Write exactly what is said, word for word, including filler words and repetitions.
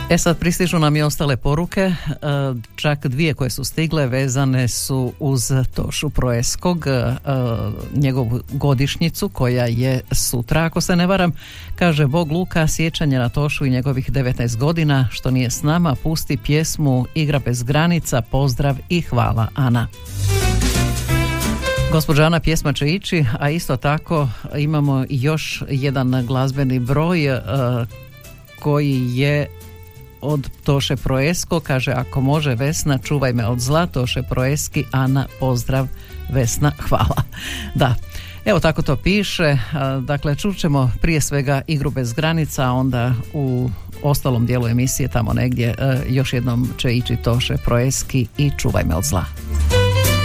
E sad pristižu nam i ostale poruke, čak dvije koje su stigle vezane su uz Tošu Proeskog, njegovu godišnjicu koja je sutra, ako se ne varam. Kaže: Bog Luka, sjećanje na Tošu i njegovih devetnaest godina, što nije s nama, pusti pjesmu Igra bez granica, pozdrav i hvala, Ana. Gospođa Ana, pjesma će ići, a isto tako imamo još jedan glazbeni broj uh, koji je od Toše Proesko. Kaže: ako može Vesna, čuvaj me od zla. Toše Proeski, Ana, pozdrav, Vesna, hvala. Da, evo tako to piše. Dakle, čućemo prije svega Igru bez granica, a onda u ostalom dijelu emisije tamo negdje još jednom će ići Toše Proeski i Čuvaj me od zla.